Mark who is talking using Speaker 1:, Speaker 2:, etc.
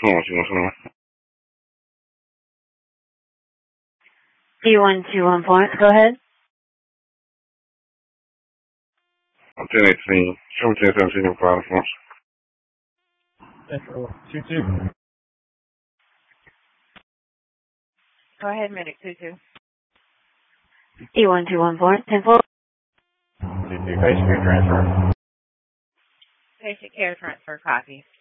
Speaker 1: E1214, go ahead.
Speaker 2: 1018, 1717 platforms.
Speaker 3: Central 22.
Speaker 4: Go ahead, Medic 22.
Speaker 1: E1214, 10-4.
Speaker 3: Basic care transfer.
Speaker 4: Patient care transfer copy.